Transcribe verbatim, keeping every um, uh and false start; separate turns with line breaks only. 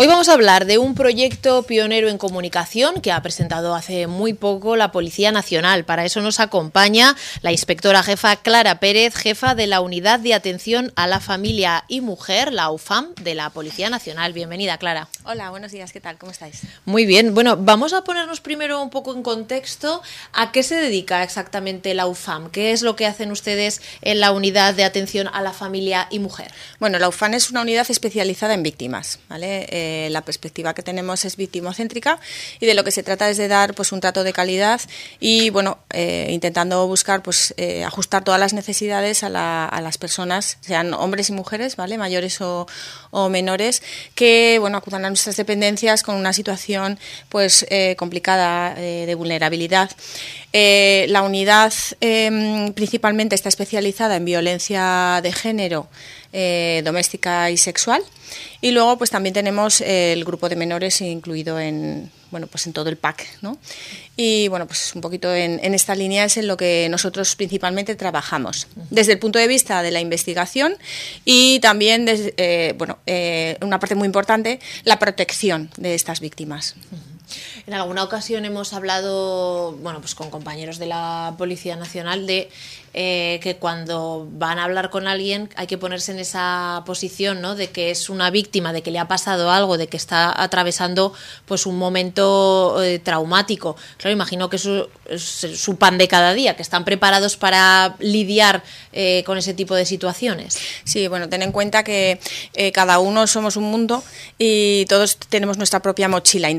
Hoy vamos a hablar de un proyecto pionero en comunicación que ha presentado hace muy poco la Policía Nacional. Para eso nos acompaña la inspectora jefa Clara Pérez, jefa de la Unidad de Atención a la Familia y Mujer, la U F A M, de la Policía Nacional. Bienvenida, Clara.
Hola, buenos días, ¿qué tal? ¿Cómo estáis?
Muy bien. Bueno, vamos a ponernos primero un poco en contexto. ¿A qué se dedica exactamente la U F A M? ¿Qué es lo que hacen ustedes en la Unidad de Atención a la Familia y Mujer?
Bueno, la U F A M es una unidad especializada en víctimas, ¿vale? Eh, la perspectiva que tenemos es victimocéntrica y de lo que se trata es de dar pues un trato de calidad y bueno, eh, intentando buscar pues eh, ajustar todas las necesidades a, la, a las personas, sean hombres y mujeres, ¿vale? Mayores o, o menores, que bueno, acudan a nuestras dependencias con una situación pues eh, complicada eh, de vulnerabilidad. Eh, la unidad eh, principalmente está especializada en violencia de género, eh, doméstica y sexual, y luego pues también tenemos eh, el grupo de menores incluido en bueno pues en todo el pack, ¿no? Y bueno, pues un poquito en, en esta línea es en lo que nosotros principalmente trabajamos desde el punto de vista de la investigación y también desde, eh, bueno eh, una parte muy importante, la protección de estas víctimas.
En alguna ocasión hemos hablado, bueno, pues con compañeros de la Policía Nacional de eh, que cuando van a hablar con alguien hay que ponerse en esa posición, ¿no? De que es una víctima, de que le ha pasado algo, de que está atravesando pues un momento eh, traumático. Claro, imagino que eso es su pan de cada día, que están preparados para lidiar eh, con ese tipo de situaciones.
Sí, bueno, ten en cuenta que eh, cada uno somos un mundo y todos tenemos nuestra propia mochila.